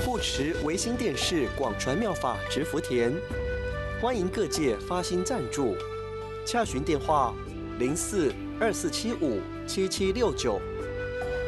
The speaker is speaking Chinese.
护持维新电视广传妙法植福田，欢迎各界发心赞助，洽询电话：04-2475-7769。